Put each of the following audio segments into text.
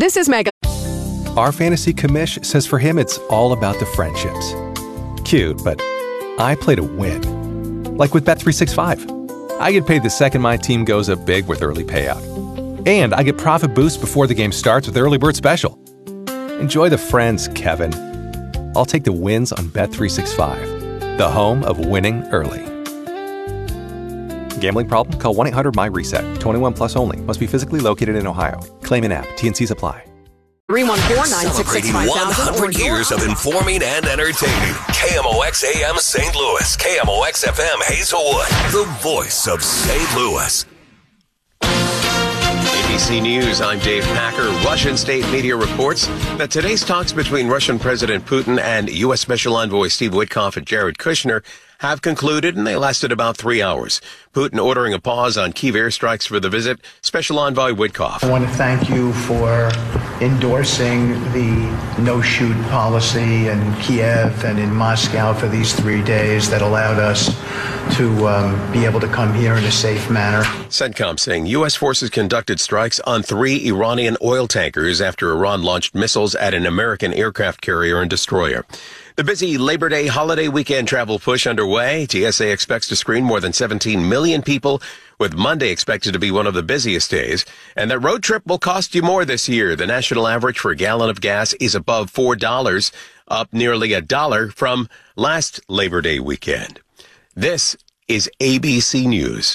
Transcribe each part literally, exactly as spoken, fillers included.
This is Megan. Our fantasy commish says for him it's all about the friendships. Cute, but I play to win. Like with Bet three sixty-five. I get paid the second my team goes up big with early payout. And I get profit boost before the game starts with Early Bird Special. Enjoy the friends, Kevin. I'll take the wins on Bet three sixty-five, the home of winning early. Gambling problem? Call one eight hundred M Y reset. twenty-one plus only. Must be physically located in Ohio. Claim in app. T N Cs apply. three one four, nine six six, five thousand. Celebrating one hundred years of informing and entertaining. K M O X A M Saint Louis. K M O X F M Hazelwood. The voice of Saint Louis. A B C News, I'm Dave Packer. Russian state media reports that today's talks between Russian President Putin and U S Special Envoy Steve Witkoff and Jared Kushner have concluded, and they lasted about three hours. Putin ordering a pause on Kyiv airstrikes for the visit. Special Envoy Witkoff. I want to thank you for endorsing the no-shoot policy in Kiev and in Moscow for these three days that allowed us to um, be able to come here in a safe manner. CENTCOM saying U S forces conducted strikes on three Iranian oil tankers after Iran launched missiles at an American aircraft carrier and destroyer. The busy Labor Day holiday weekend travel push underway. T S A expects to screen more than seventeen million people, with Monday expected to be one of the busiest days. And that road trip will cost you more this year. The national average for a gallon of gas is above four dollars, up nearly a dollar from last Labor Day weekend. This is A B C News.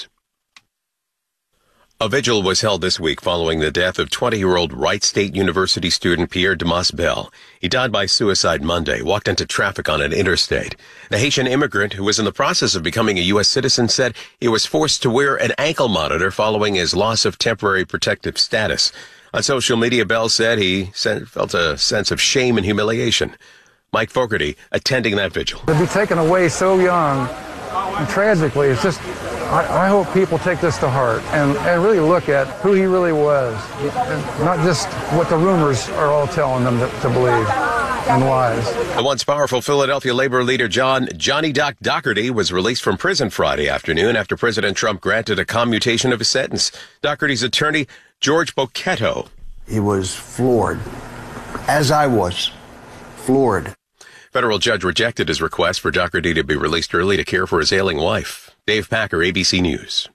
A vigil was held this week following the death of twenty-year-old Wright State University student Pierre Damas Bell. He died by suicide Monday, walked into traffic on an interstate. The Haitian immigrant, who was in the process of becoming a U S citizen, said he was forced to wear an ankle monitor following his loss of temporary protective status. On social media, Bell said he felt a sense of shame and humiliation. Mike Fogarty attending that vigil. To be taken away so young and tragically, it's just... I, I hope people take this to heart and, and really look at who he really was, and not just what the rumors are all telling them to, to believe and lies. The once powerful Philadelphia labor leader John Johnny Doc Doherty was released from prison Friday afternoon after President Trump granted a commutation of his sentence. Doherty's attorney, George Bocchetto. He was floored, as I was, floored. Federal judge rejected his request for Doherty to be released early to care for his ailing wife. Dave Packer, A B C News.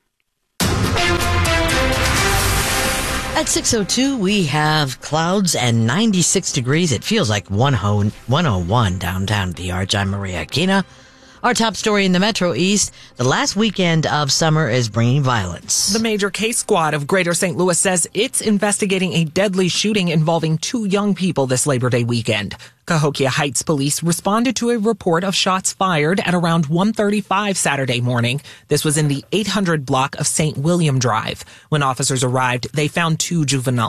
At six oh two, we have clouds and ninety-six degrees. It feels like one oh one downtown D R. I'm Maria Aquina. Our top story in the Metro East, the last weekend of summer is bringing violence. The major case squad of Greater Saint Louis says it's investigating a deadly shooting involving two young people this Labor Day weekend. Cahokia Heights police responded to a report of shots fired at around one thirty-five Saturday morning. This was in the eight hundred block of Saint William Drive. When officers arrived, they found two juvenile